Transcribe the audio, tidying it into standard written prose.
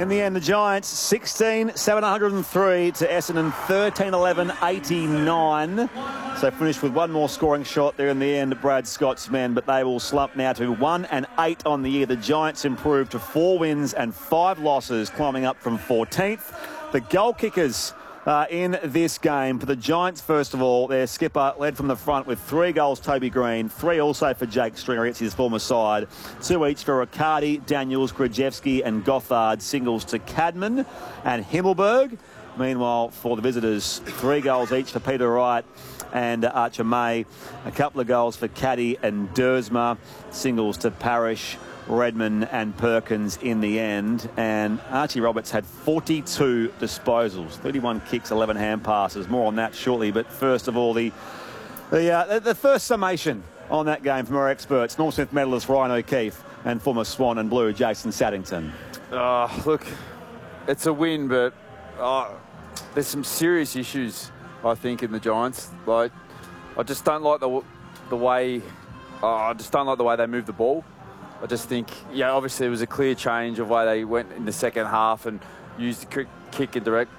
In the end, the Giants 16,703 to Essendon 13,1189. So finished with one more scoring shot there in the end, Brad Scott's men, but they will slump now to 1-8 on the year. The Giants improved to 4 wins and 5 losses, climbing up from 14th. The goal kickers in this game for the Giants, first of all, their skipper led from the front with 3 goals, Toby Green, 3 also for Jake Stringer, it's his former side, 2 each for Riccardi, Daniels, Krajewski and Gothard, singles to Cadman and Himmelberg. Meanwhile, for the visitors, 3 goals each for Peter Wright and Archer May, a couple of goals for Caddy and Dersma, singles to Parrish, Redman and Perkins in the end. And Archie Roberts had 42 disposals, 31 kicks, 11 hand passes. More on that shortly. But first of all, the first summation on that game from our experts, Norm Smith medalist Ryan O'Keefe and former Swan and Blue Jason Saddington. Look, it's a win, but there's some serious issues, I think, in the Giants. Like, I just don't like the way. I just don't like the way they move the ball. I just think, obviously it was a clear change of way they went in the second half and used the kick and direct